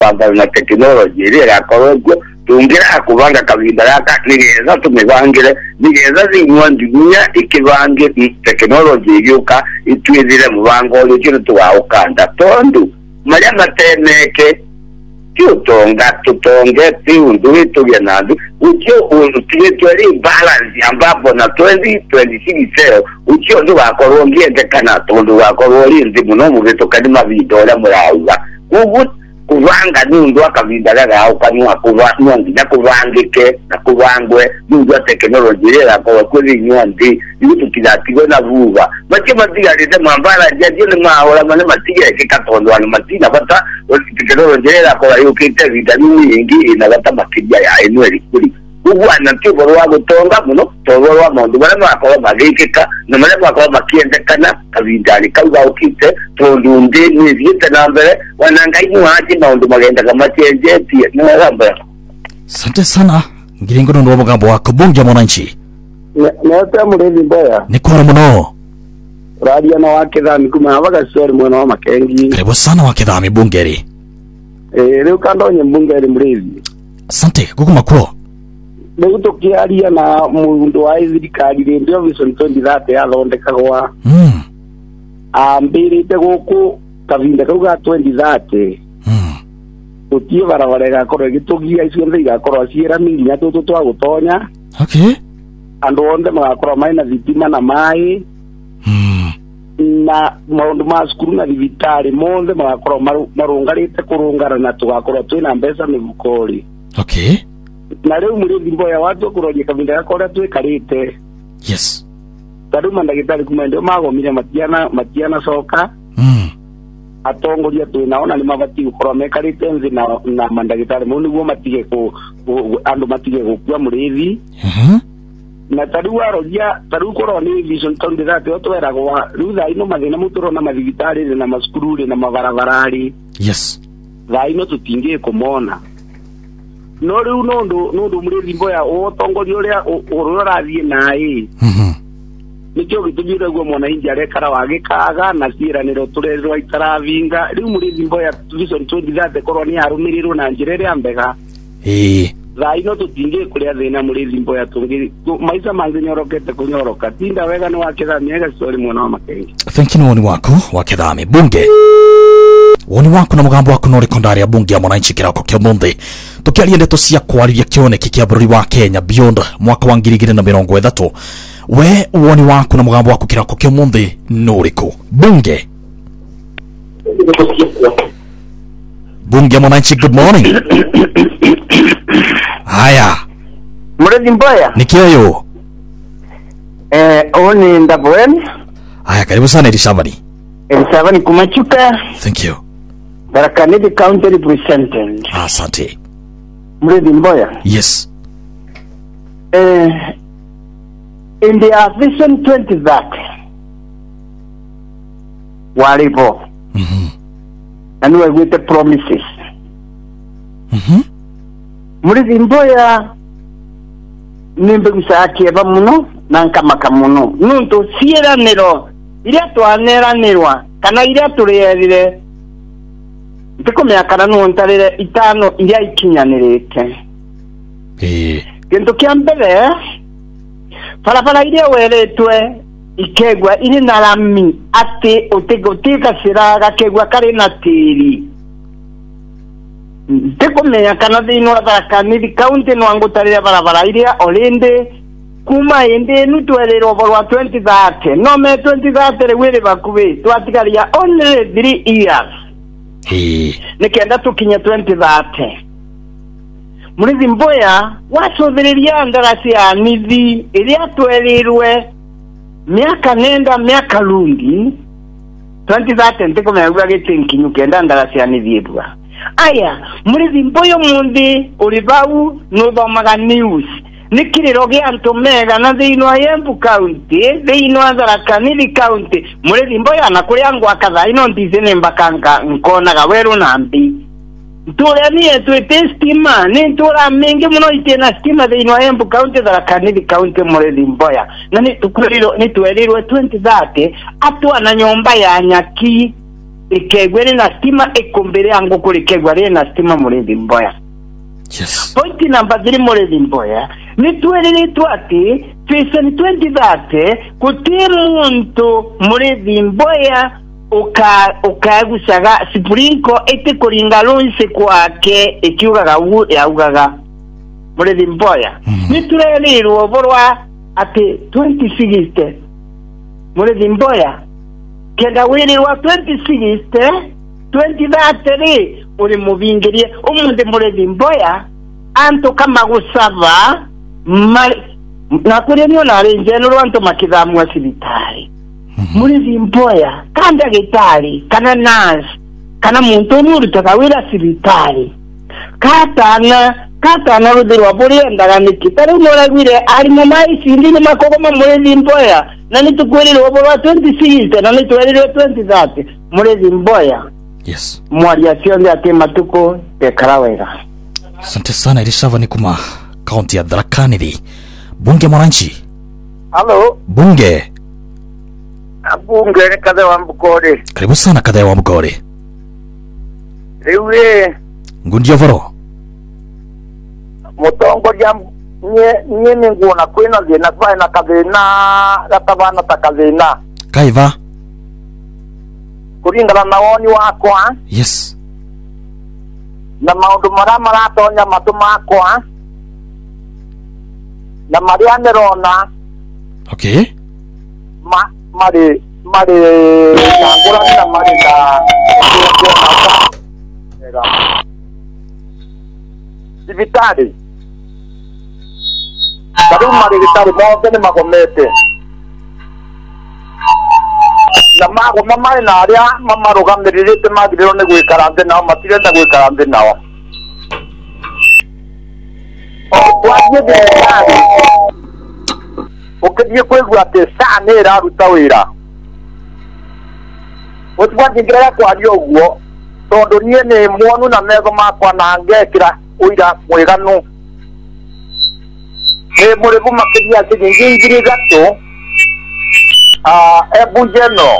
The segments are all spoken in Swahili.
pambana na technology ile yakorogwo tungira kubanga kabinda yaka nigeza tumibangire nigeza zinywandinya ikibange technology yuka itwizire mubango yo kino tuwaukanda tondu Maria mateneke tutonge tiundu witugya nandu ukyo utwetweri balance ambapo na 2026 ukyo ndo wakorwo ngiendekana tondu wakorwo rindi muno mubitokani mabindo ria murauga ugu kuvanga nundu akavinda gaga ukanwa kuvanga nginya kuvangike na kuvangwe nundu technology ria kwa kweli nyondi yutu kidatigwe na vuva mache matiga rinde mambara jajile maora mane matiga kikatondo ana matina bata technology ria kwa yukite vitamini nyingi na bata makija ya enweli kuri ugwana tibo rwa gutonga muno toborwa mundu bare makora magikika na mare makora makiendekana kabindari kauga ukite tondu ndi nizite nambere wananga imuhaji maundu magenda kama chenjeti na ramba. Asante sana ngiringo ndo mugambo wako bunge mwananchi na Mulevi Mboya ni kwa muno radio na wake dhami kuma abaga story mwana wa Makengi karibu sana wake dhami bungeri leo kandonye bungeri Mulevi. Asante kuko makuro leo tokiaria na mundu wa thirikari ndio Vision 2030 yathondekagwa ambirite guku kavinda kauga 2030 utie barabara gakorwo gitugia icio nthe igakorwo ciera minginya tutu twa gutonya okay andu onde magakorwo maina thitima na mai na maundu ma skuru na thibitari monthe magakorwo marungarite kurungara na tugakorwo twina mbeca mivukori okay na leo Mulevi Mboya watu kuroria kavinda gakorwo twikarite yes tadu mandagitari kuma ndio magomire matiana soka atongoria twinaona ni mabati gukorwo mekarite nzi na mandagitari mu niguo matige andu matige gukua Mulevi na tadu aroria tadu korwo ni Vision 2030 otweragwa rutha ino mathina muturo na mathibitari na maskuru na mabarabarari yes thaino tutingie kumona no riu nundu Mulevi Mboya otongoria uria urathie nae nikyo gitujire gwo mwana india rekara wagikaga na ciraniro turerwa itaravinga riu Mulevi Mboya Vision 2030 korwo ni arumirirwo na njira ria mbega thaino tutingie kuria thina Mulevi Mboya tungi maisha manginyorokete kunyoroka tinda wega ni wakitha miega story mwana wa Makengi. Thank you woni wako wakithami bunge woni wako na mugambo wako nori kondari ya bunge ya mwananchi kirako kya mundi tukiaria ndeto cia kwariria kioneki kia bururi wa Kenya beyond mwaka wa 2030 we woni wako na mugambo wako kirako kya mundi noriko bunge bunge mwananchi good morning. Haya Mulevi Mboya nikioyo oni ndabweni. Haya karibu sana Elisabani kumachuka. Thank you. Barakanidi County Representative. Asante. Mulevi Mboya. Yes. In the Vision 2030 walipo and we with the promises Mulevi Mboya nimbe gusakieba muno nankamaka muno nuntu cieraniro iria twaneranirwa kana iria turierire ndikumenya kana nuntarire itano iria ikinyanirite kintu kia mbere barabara iria weretwe ikegwa iri na rami ati utigotika siraga kegwa kari na tiri ndikumenya kana thiini wa Tharaka-Nithi County nwangutarire barabara iria orinde kuma indi nutwererwo borwa 2030 no me 2030 rewire bakubi twatigaria only 3 years nikenda tukinye 2030 Mulevi Mboya wacothiriria ndarasi ya nithi iria twerirwe miaka nenda miaka lungi 2030 ndikumenya gwa gitinkinyu kenda ndarasi ya nithi edwa aya Mulevi Mboya mundi uribau nuthomaga news nikiriro gia antu mega na thiini wa Embu County thiini wa Tharaka-Nithi County Mulevi Mboya na kuria ngwa katha ino ndizene mbakanga nkonaga weru na mbi tura nie twite stima ni tura mingi muno itena stima thiini wa Embu County Tharaka-Nithi County Mulevi Mboya na ni tukurirwo ni twerirwe 2030 atwa na nyomba ya nyaki ikegwere na stima ikumbere yangu kulikegware na stima Mulevi Mboya. Yes. Point number 3 Mulevi Mboya. Nitwelele twati Vision 2030 kuti muntu Mulevi Mboya ukagusaga siprinko ete kuringa lonse kwake ekiugaga yaugaga Mulevi Mboya. Nitwelele ruoborwa ati 2060 Mulevi Mboya kenda wili wa 2030 uri mubingirie umunde Mulevi Mboya anto kama gusaba nakuri niyo narenje no rwanto makidhamwa sibitari Mulevi Mboya kanda gitari kana nurse kana muntu muri takawira sibitari katana rudiro burienda nikitari noragwire ari mu maisi ndini makogoma Mulevi Mboya nani tukweli robo wa 26 nani tukweli 2030 Mulevi Mboya. Yes. Mwaliación de atema tuko tekrawega. Asante sana Elishava ni kuma kaunti ya Tharaka Nithi. Bunge Mwananchi. Halo. Bunge. Bunge ni Kadhe wa Mbugore. Karibu sana Kadhe wa Mbugore. Riwe. Ngundia voro. Mutongo ya nye nguna kwina zina kwa na Kadhina gatabana ta Kadhina. Kaiva. Kuringana na woni wakwa. Yes. Na maundu maratonya matu makwa. Na maria nerona. Okay. Mari ngura na mari da. Sibitari. Kadu mari vitari mo ni magomete. Na mago mama na aria mama rugamirire te magiriro ne gwikarande nao matire na gwikarande nao. Kwaje de yari. Ukidie kwegwa te sane ra ruta wira. Wotwa ngira kwa dio guo tondo nie ne mwonu na mego makwa na ngekira uira mweganu. Mulevu makidia kijingiri gato. Ebujeno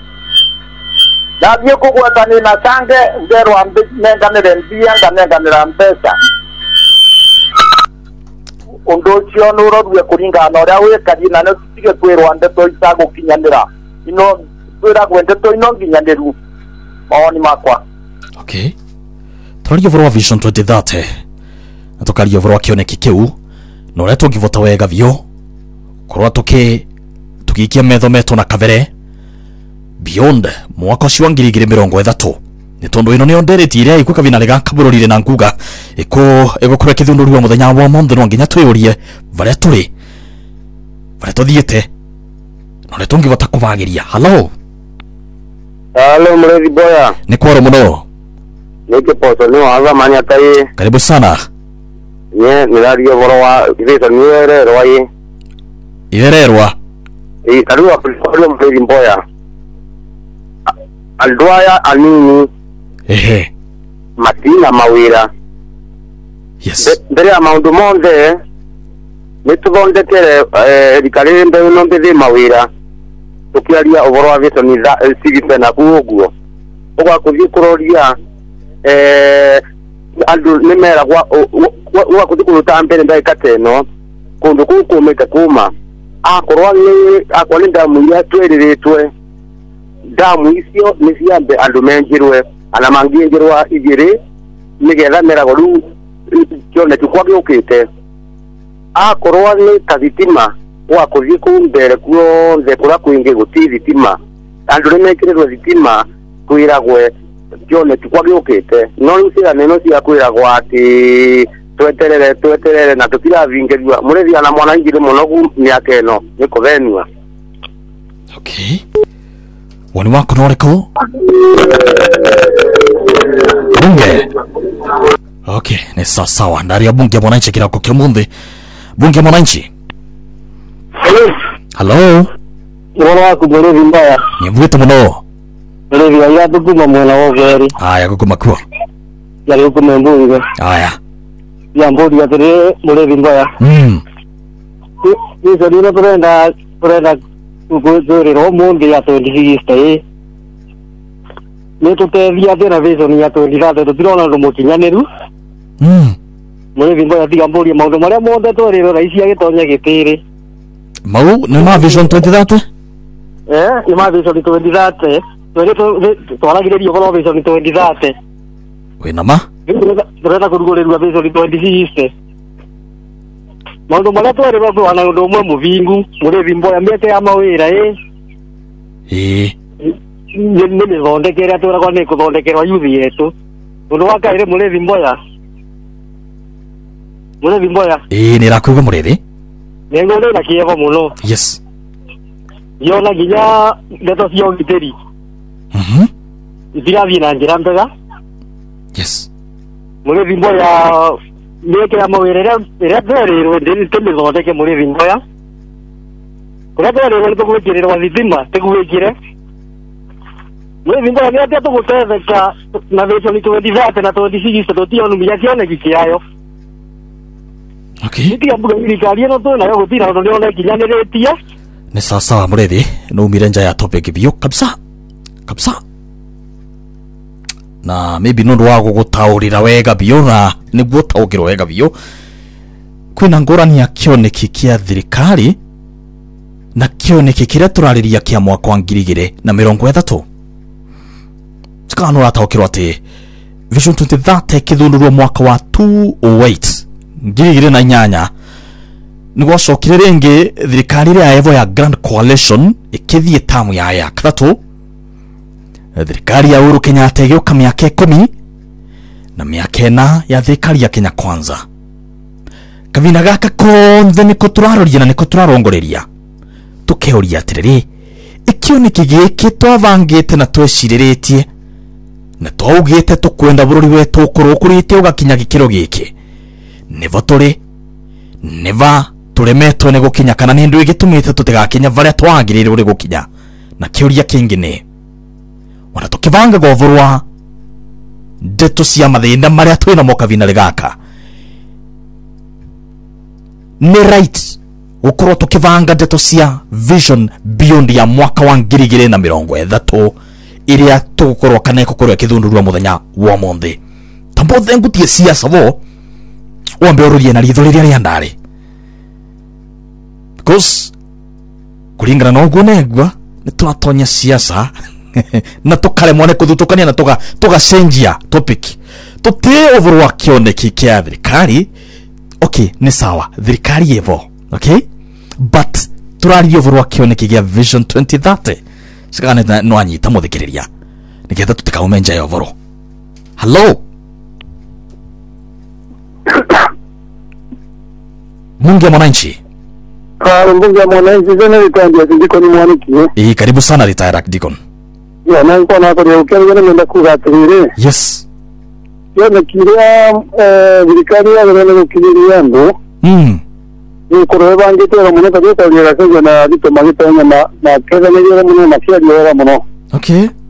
Nabio kugwatani na sange zero ambi nenganire mbia nganenganira mpesa Undochio nurorwe kuringa anoria wekari na no tige kwirwa ndeto isago kinyanira ino kwira gwendeto ino nginyanderu maoni makwa. Okay. Turario voro wa Vision 2030 atokario voro kioneki kiu no reto givota wega vyo korwa tukikia metho meto na kavere beyond mwaka ucio wa 2030 ni tondu ino niyo nderetire ikuka vinalega kaburorire na nguga igukura kithunduri wa muthenya wa monthe no nginya twiyurie varia tuthiete no reto ngivota kuvagiria. Hello Mulevi Mboya. Ni kwaro muno. Nike poto ni waza manya tai. Karibu sana. Nye nirario voro wa Vision rwa yi. Irererwa. Karibu wa Mulevi Mboya. Aldwaya anini. Ehe. Matina mawira. Yes. Mbere ya maundu monthe nitubondekere rikari mbeu no mbithi mawira tukiaria uboro wa Vision sigite na kuguo ugakuthie kuroria andu nimera gwa kuthie kuruta mbere ndagika teno kundu kumite kuma akorwa ni ndamu ya tweriritwe ndamu icio ni ciambe andu menjirwe ana mangingirwa igiri nigetha merago riu kione tukwa giukite akorwa ni kazitima wa kuthie kumbere kuothe kura kuingi guti thitima andu ni mekirirwe thitima kwiragwe kione tukwa giukite no riu cia neno cia kwiragwa ati tweterere na tutiravingeria Mulevi ana mwana ingire muno miaka eno ni kuvenua. Okay. Wani wako noreko? Bunge. Okay, ni sawa. Ndari ya bunge Mwananchi kirako kimunthi. Bunge Mwananchi. Hello. Mwana wako Mulevi Mboya. Nyemvwete muno. Mulevi ya tukuma mwana wogeri. Aya gukuma kwa. Ya gukuma mbunge. Aya. Ya mbunge ya tere Mulevi Mboya. Hizo ndio prenda. Kuzuri romungi ya 26 nä tå teithia thä vision ya 2030 tå tirona ndå må kinyanä må rä thimbo yatiga mbå ria maå ndå marä a mothe twerä rwo raici agä tonya gä tä rä mau nä ma vision 2030 nä ma vision 2030 twaragä rä ria å korwo vision 2030 wä nama tå renda kå rugå rä rua vision 2060 maå ndå marä a twerä rwo twana å ndå å mwe må vingu må rä thimbo ya mä eke ya mawä ra nä mä thondekere atå ragwo nä kå thondekerwa yuthi yetå å ndå wa kairä må rä thimboya nä rakuga må rä thä nä ngå rä na kä ego må no yes yona nginya ndeto cia å gitä ri itirathiä na njä ra mbega yes må rä thimboya mä eke ya mawä ra ä rä a twerä rwo tä mä thondeke må rä thimboya kå rä a twerä rwo nä tå gwä kä rä rwa thitima tä gwä kä re må rä thimboya nä atä tå gå tetheka na vision 2030 na 2060 tå tionumia kioneki kä ayo okay tiga mbuga thirikari ĩno twĩnayo gũtirĩ handũ nĩona ĩkinyanĩrĩtie nä sawasawa må rä thä nä umire nja ya topic biå kabisa na maybe nä å ndå wa gå gå taå rä ra wega biå na nä guo taå kä rwo wega biå kwä na ngå rani ya kĩoneki kĩa thirikari na kĩoneki kĩrĩa tå rarä ria kĩa mwaka wa 2030 tikana nä å rataå kä rwo atä vision 2030 kä thå ndå rwo mwaka wa 208 2008 nä gwacokire rĩngĩ thirikari ĩrĩa evo ya Grand Coalition ĩkĩthiĩ tamu ya kathatũ thirikari ya Uhuru Kenyatta ĩgĩũka mĩaka 10 na mĩaka 4 ya thirikari ya Kenya Kwanza kavina gaka konthe nĩko tũraroria na nĩko tũrarongoreria tũkeũria atĩrĩrĩ ĩkĩoneki gĩkĩ twabangĩte na twecirĩrĩtie na twaugĩte tũkwenda bũrũri wetũ ũkorwo ũkũrĩte ũgakinya gĩkĩro gĩkĩ nivo tũrĩ niva tũremetwo nĩ gũkinya kana nĩ ndũ ĩgĩtũmĩte tũtigakinya varĩa twagĩrĩirwo nĩ gũkinya na kĩũria kĩngĩ nĩ ona tũkĩbanga govũrwa ndeto cia mathĩna marĩa twĩna mokavina gaka nĩ right gũkorwo tũkĩbanga ndeto cia vision beyond ya mwaka wa 2030 ĩrĩa tũgũkorwo kana ĩgũkorwo ĩkĩthundũrwo mũthenya wa ũmũthĩ tambothe ngutie siasa bo wambe ururie na ritho riria ria ndari because kuringana na uguo negwa ni turatonya siasa na tukaremwo nĩ kũthutũkania na tugacenjia topic tuti ũhoro wa kĩoneki kĩa thirikari okay nĩ sawa thirikari evo okay but turaria ũhoro wa kĩoneki kĩa vision 2030 cikana no anyita mũthikĩrĩria nĩgetha tutikaume nja ya ũhoro hello Bunge ya Mwananchi. Bunge ya Mwananchi zana litandia Deacon Mwaniki. Karibu sana retired Deacon. Ya na niko na kwa ukenya nenda kugatirire. Yes. Ya na kiria vikari ya nenda kukiria ndo. Ni koroe bangi tera mune kabisa ya kaja na dito magita na keza ndio mune na kia ndio mune. Okay.